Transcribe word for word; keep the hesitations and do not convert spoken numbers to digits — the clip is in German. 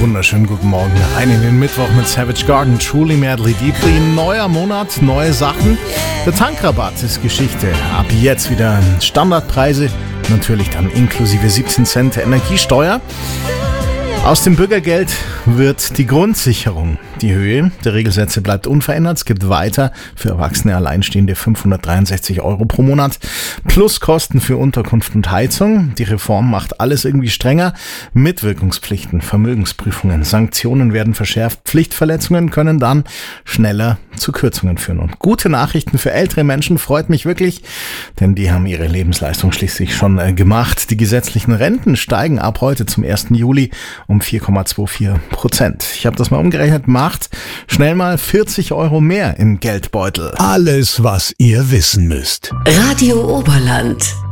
wunderschönen guten Morgen rein in den Mittwoch mit Savage Garden, Truly Madly Deeply. Neuer Monat, neue Sachen. Der Tankrabatt ist Geschichte. Ab jetzt wieder Standardpreise, natürlich dann inklusive siebzehn Cent Energiesteuer. Aus dem Bürgergeld wird die Grundsicherung. Die Höhe der Regelsätze bleibt unverändert. Es gibt weiter für Erwachsene Alleinstehende fünfhundertdreiundsechzig Euro pro Monat plus Kosten für Unterkunft und Heizung. Die Reform macht alles irgendwie strenger. Mitwirkungspflichten, Vermögensprüfungen, Sanktionen werden verschärft. Pflichtverletzungen können dann schneller zu Kürzungen führen. Und gute Nachrichten für ältere Menschen, freut mich wirklich, denn die haben ihre Lebensleistung schließlich schon äh, gemacht. Die gesetzlichen Renten steigen ab heute zum ersten Juli um vier Komma vierundzwanzig Prozent. Ich habe das mal umgerechnet, macht schnell mal vierzig Euro mehr im Geldbeutel. Alles, was ihr wissen müsst. Radio Oberland.